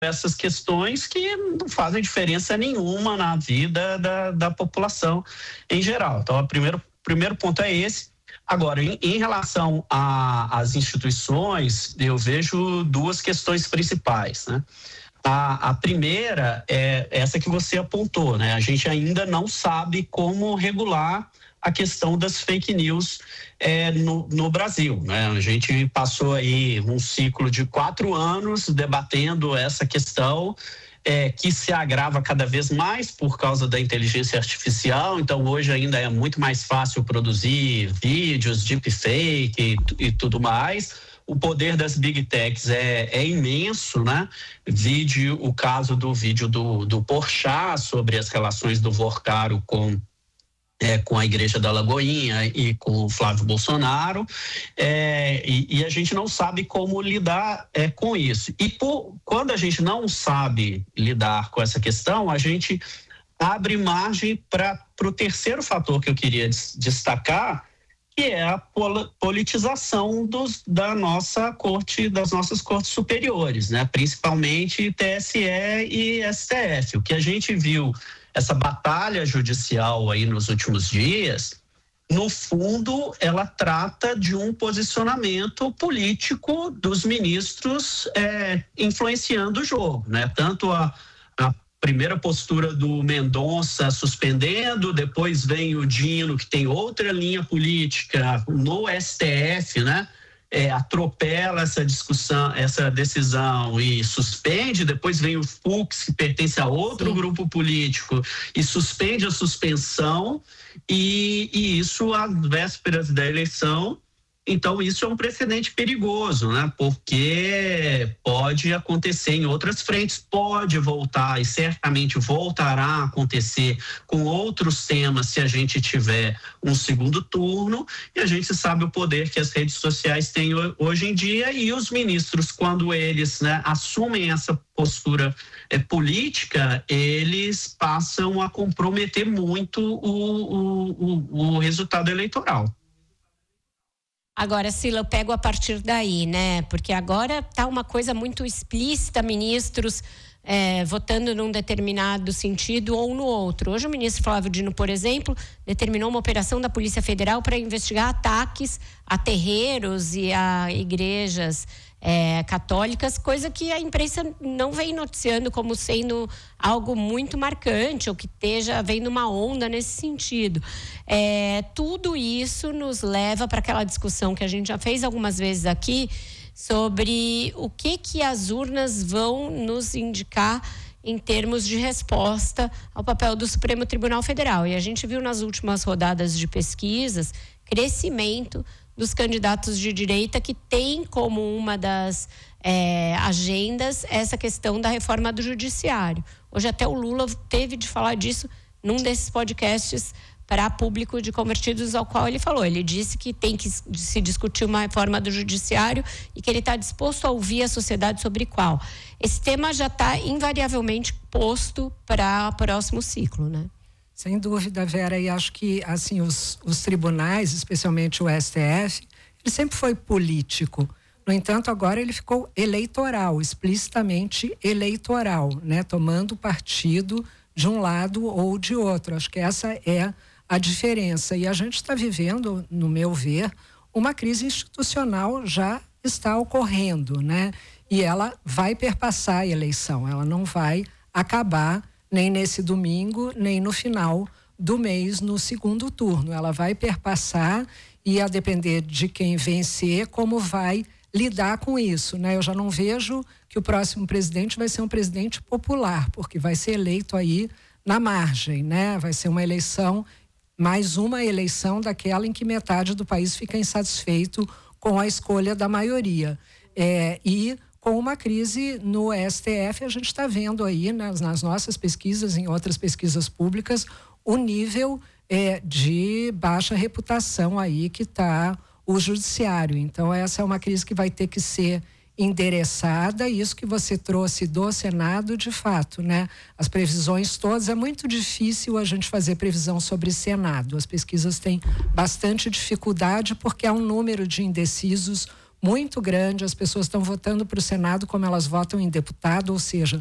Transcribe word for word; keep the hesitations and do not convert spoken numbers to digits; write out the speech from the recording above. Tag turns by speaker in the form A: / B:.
A: essas questões que não fazem diferença nenhuma na vida da, da população em geral. Então, o primeiro, primeiro ponto é esse. Agora, em, em relação às instituições, eu vejo duas questões principais, né? A, a primeira é essa que você apontou, né? A gente ainda não sabe como regular a questão das fake news é, no, no Brasil, né? A gente passou aí um ciclo de quatro anos debatendo essa questão, é, que se agrava cada vez mais por causa da inteligência artificial. Então, hoje ainda é muito mais fácil produzir vídeos, deepfake e, e tudo mais. O poder das big techs é, é imenso, né? Vide o caso do vídeo do, do Porchat sobre as relações do Vorcaro com É, com a Igreja da Lagoinha e com o Flávio Bolsonaro, é, e, e a gente não sabe como lidar é, com isso. E por, quando a gente não sabe lidar com essa questão, a gente abre margem para o terceiro fator que eu queria des, destacar, que é a pol, politização dos, da nossa corte, das nossas cortes superiores, né? Principalmente T S E e S T F. O que a gente viu, essa batalha judicial aí nos últimos dias, no fundo, ela trata de um posicionamento político dos ministros é, influenciando o jogo, né? Tanto a, a primeira postura do Mendonça suspendendo, depois vem o Dino, que tem outra linha política no S T F, né? É, atropela essa discussão, essa decisão e suspende, depois vem o Fux, que pertence a outro Sim. grupo político, e suspende a suspensão, e, e isso às vésperas da eleição. Então, isso é um precedente perigoso, né? Porque pode acontecer em outras frentes, pode voltar e certamente voltará a acontecer com outros temas se a gente tiver um segundo turno, e a gente sabe o poder que as redes sociais têm hoje em dia, e os ministros, quando eles, né, assumem essa postura é, política, eles passam a comprometer muito o, o, o, o resultado eleitoral.
B: Agora, Sila, eu pego a partir daí, né? Porque agora tá uma coisa muito explícita, ministros é, votando num determinado sentido ou no outro. Hoje o ministro Flávio Dino, por exemplo, determinou uma operação da Polícia Federal para investigar ataques a terreiros e a igrejas é, católicas, coisa que a imprensa não vem noticiando como sendo algo muito marcante, ou que esteja vendo uma onda nesse sentido. É, tudo isso nos leva para aquela discussão que a gente já fez algumas vezes aqui, sobre o que, que as urnas vão nos indicar em termos de resposta ao papel do Supremo Tribunal Federal. E a gente viu nas últimas rodadas de pesquisas crescimento dos candidatos de direita, que tem como uma das é, agendas essa questão da reforma do judiciário. Hoje até o Lula teve de falar disso num desses podcasts para público de convertidos, ao qual ele falou. Ele disse que tem que se discutir uma reforma do judiciário e que ele está disposto a ouvir a sociedade sobre qual. Esse tema já está invariavelmente posto para o próximo ciclo, né?
C: Sem dúvida, Vera, e acho que assim, os, os tribunais, especialmente o S T F, ele sempre foi político. No entanto, agora ele ficou eleitoral, explicitamente eleitoral, né? Tomando partido de um lado ou de outro. Acho que essa é a diferença. E a gente está vivendo, no meu ver, uma crise institucional já está ocorrendo, né? E ela vai perpassar a eleição, ela não vai acabar nem nesse domingo, nem no final do mês, no segundo turno. Ela vai perpassar e, a depender de quem vencer, como vai lidar com isso, né? Eu já não vejo que o próximo presidente vai ser um presidente popular, porque vai ser eleito aí na margem, né? Vai ser uma eleição, mais uma eleição daquela em que metade do país fica insatisfeito com a escolha da maioria. É, e com uma crise no S T F, a gente está vendo aí nas, nas nossas pesquisas, em outras pesquisas públicas, o nível é, de baixa reputação aí que está o judiciário. Então, essa é uma crise que vai ter que ser endereçada, e isso que você trouxe do Senado, de fato, né? As previsões todas, é muito difícil a gente fazer previsão sobre Senado. As pesquisas têm bastante dificuldade porque há um número de indecisos muito grande, as pessoas estão votando para o Senado como elas votam em deputado, ou seja,